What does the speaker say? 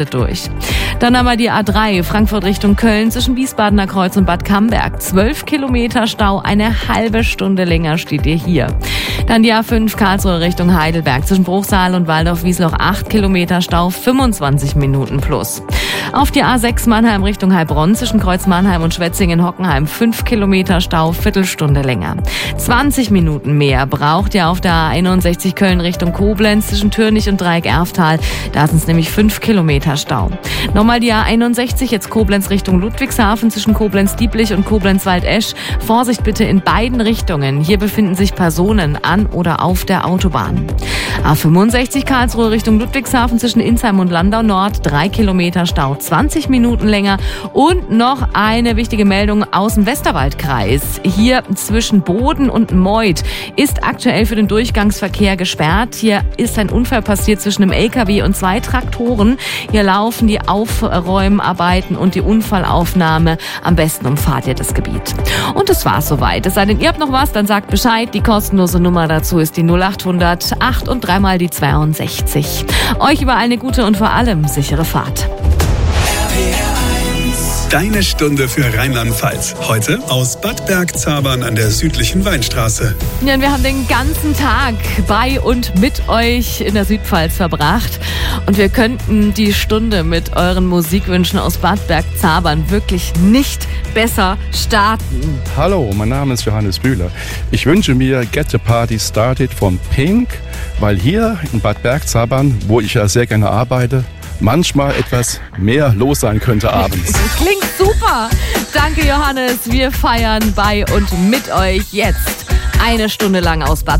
durch. Dann haben wir die A3 Frankfurt Richtung Köln zwischen Wiesbadener Kreuz und Bad Camberg. 12 Kilometer Stau, eine halbe Stunde länger steht ihr hier. Dann die A5 Karlsruhe Richtung Heidelberg zwischen Bruchsal und Waldorf-Wiesloch 8 Kilometer Stau, 25 Minuten plus. Auf die A6 Mannheim Richtung Heilbronn zwischen Kreuz Mannheim und Schwetzingen-Hockenheim 5 Kilometer Stau, Viertelstunde länger. 20 Minuten mehr braucht ihr auf der A61 Köln Richtung Koblenz zwischen Türnich und Dreieck-Erftal. Da sind es nämlich 5 Kilometer Stau. Nochmal die A61, jetzt Koblenz Richtung Ludwigshafen zwischen Koblenz-Dieblich und Koblenz-Waldesch. Vorsicht bitte in beiden Richtungen. Hier befinden sich Personen an oder auf der Autobahn. A65 Karlsruhe Richtung Ludwigshafen zwischen Insheim und Landau Nord. 3 Kilometer Stau, 20 Minuten länger. Und noch eine wichtige Meldung aus dem Westerwaldkreis. Hier zwischen Boden und Meuth ist aktuell für den Durchgangsverkehr gesperrt. Hier ist ein Unfall passiert zwischen einem LKW und 2 Traktoren. Hier laufen die Aufräumarbeiten und die Unfallaufnahme. Am besten umfahrt ihr das Gebiet. Und das war's soweit. Es sei denn, ihr habt noch was, dann sagt Bescheid. Die kostenlose Nummer dazu ist die 0800 8 und 3 mal die 62. Euch überall eine gute und vor allem sichere Fahrt. Deine Stunde für Rheinland-Pfalz. Heute aus Bad Bergzabern an der südlichen Weinstraße. Ja, und wir haben den ganzen Tag bei und mit euch in der Südpfalz verbracht. Und wir könnten die Stunde mit euren Musikwünschen aus Bad Bergzabern wirklich nicht besser starten. Hallo, mein Name ist Johannes Bühler. Ich wünsche mir Get the Party Started von Pink, weil hier in Bad Bergzabern, wo ich ja sehr gerne arbeite, manchmal etwas mehr los sein könnte abends. Klingt super. Danke, Johannes. Wir feiern bei und mit euch jetzt eine Stunde lang aus Bad